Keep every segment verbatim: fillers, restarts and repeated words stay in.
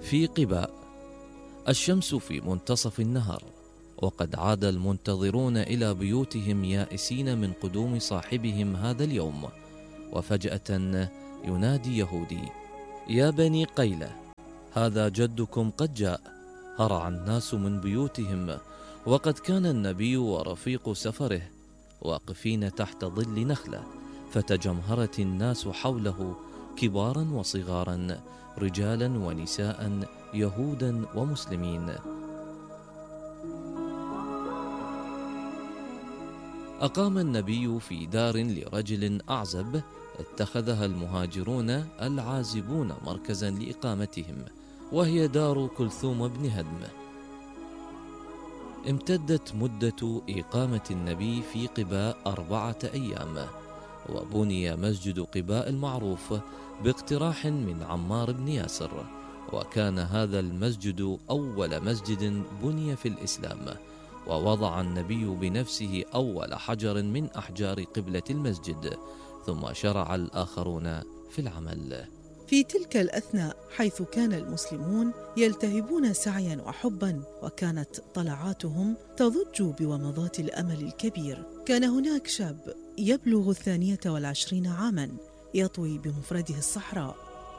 في قباء. الشمس في منتصف النهار، وقد عاد المنتظرون إلى بيوتهم يائسين من قدوم صاحبهم هذا اليوم، وفجأة ينادي يهودي: يا بني قيلة، هذا جدكم قد جاء. هرع الناس من بيوتهم، وقد كان النبي ورفيق سفره واقفين تحت ظل نخلة، فتجمهرت الناس حوله، كبارا وصغارا، رجالا ونساء، يهودا ومسلمين. أقام النبي في دار لرجل أعزب اتخذها المهاجرون العازبون مركزا لإقامتهم، وهي دار كلثوم بن هدم. امتدت مدة إقامة النبي في قباء أربعة أيام، وبني مسجد قباء المعروف باقتراح من عمار بن ياسر، وكان هذا المسجد أول مسجد بني في الإسلام، ووضع النبي بنفسه أول حجر من أحجار قبلة المسجد، ثم شرع الآخرون في العمل. في تلك الأثناء، حيث كان المسلمون يلتهبون سعيا وحبا، وكانت طلعاتهم تضج بومضات الأمل الكبير، كان هناك شاب يبلغ الثانية والعشرين عاما يطوي بمفرده الصحراء.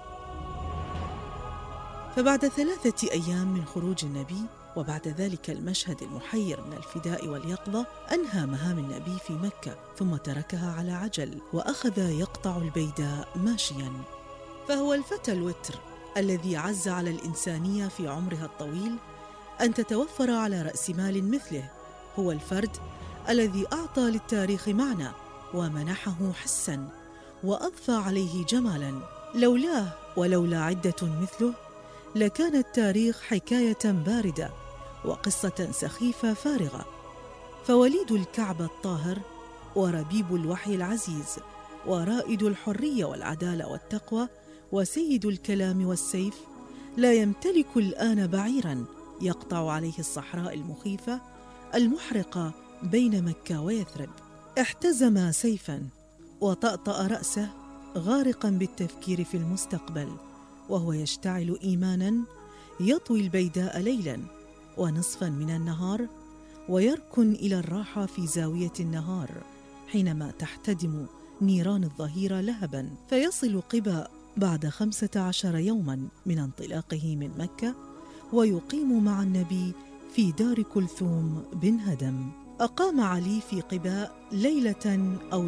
فبعد ثلاثة أيام من خروج النبي، وبعد ذلك المشهد المحير من الفداء واليقظة، أنهى مهام النبي في مكة، ثم تركها على عجل، وأخذ يقطع البيداء ماشيا. فهو الفتى الوتر الذي عز على الإنسانية في عمرها الطويل أن تتوفر على رأس مال مثله. هو الفرد الذي أعطى للتاريخ معنى، ومنحه حسا، وأضفى عليه جمالا. لولاه ولولا عدة مثله لكان التاريخ حكاية باردة وقصة سخيفة فارغة. فوليد الكعبة الطاهر، وربيب الوحي العزيز، ورائد الحرية والعدالة والتقوى، وسيد الكلام والسيف، لا يمتلك الآن بعيرا يقطع عليه الصحراء المخيفة المحرقة بين مكة ويثرب. احتزم سيفا وطأطأ رأسه، غارقا بالتفكير في المستقبل، وهو يشتعل إيمانا، يطوي البيداء ليلا ونصفا من النهار، ويركن إلى الراحة في زاوية النهار حينما تحتدم نيران الظهيرة لهبا، فيصل قباء بعد خمسة عشر يوما من انطلاقه من مكة، ويقيم مع النبي في دار كلثوم بن هدم. أقام علي في قباء ليلة أو